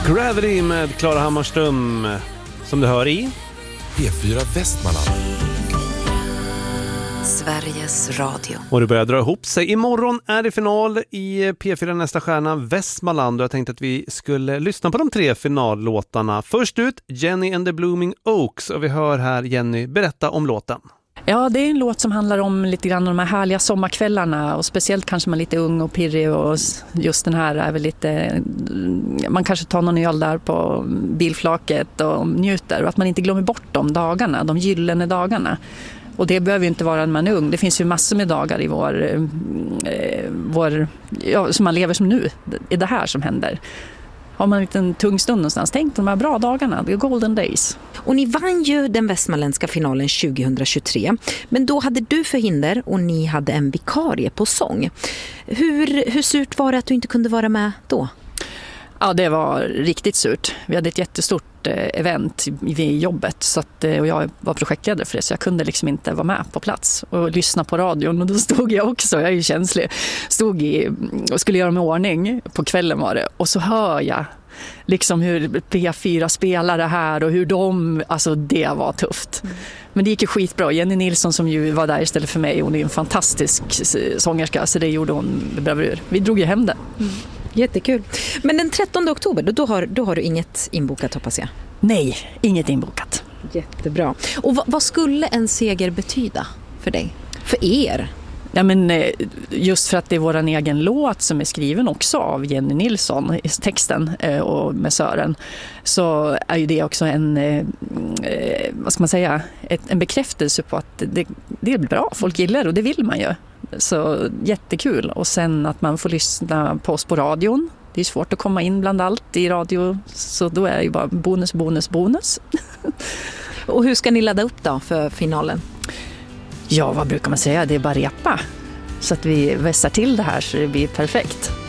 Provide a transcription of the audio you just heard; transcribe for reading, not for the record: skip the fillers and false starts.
Gravity med Klara Hammarström som du hör i P4 Västmanland. Sveriges Radio. Och det börjar dra ihop sig. Imorgon är det final i P4 Nästa stjärna Västmanland. Och jag tänkte att vi skulle lyssna på de 3 finallåtarna. Först ut Jenny and the Blooming Oaks. Och vi hör här Jenny berätta om låten. Ja, det är en låt som handlar om lite grann om de här härliga sommarkvällarna och speciellt kanske man är lite ung och pirrig och just den här är väl lite, man kanske tar någon öl där på bilflaket och njuter och att man inte glömmer bort de dagarna, de gyllene dagarna. Och det behöver ju inte vara när man är ung. Det finns ju massor med dagar i som man lever som nu. Det är det här som händer. Har man en liten tung stund någonstans, tänk på de här bra dagarna, the golden days. Och ni vann ju den västmanländska finalen 2023, men då hade du förhinder och ni hade en vikarie på sång. Hur surt var det att du inte kunde vara med då? Ja, det var riktigt surt. Vi hade ett jättestort event vid jobbet så att, och jag var projektledare för det så jag kunde liksom inte vara med på plats och lyssna på radion och då stod jag också, jag är ju känslig, och skulle göra mig ordning på kvällen var det och så hör jag liksom hur P4 spelar det här och hur alltså det var tufft. Men det gick ju skitbra. Jenny Nilsson som ju var där istället för mig, hon är en fantastisk sångerska så det gjorde hon bravur. Vi drog ju hem det. Jättekul. Men den 13 oktober, då har du inget inbokat hoppas jag? Nej, inget inbokat. Jättebra. Och vad skulle en seger betyda för dig? För er? Ja, men just för att det är våran egen låt som är skriven också av Jenny Nilsson i texten och med Sören så är ju det också en vad ska man säga en bekräftelse på att det är bra, folk gillar och det vill man ju. Så jättekul och sen att man får lyssna på oss på radion. Det är svårt att komma in bland allt i radio så då är det ju bara bonus. Och hur ska ni ladda upp då för finalen? Ja, vad brukar man säga? Det är bara repa. Så att vi vässar till det här så det blir perfekt.